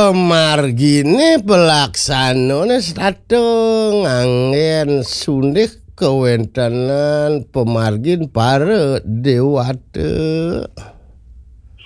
pemargine pelaksanane statu nganggen sundih kewentanan pemargin para dewata.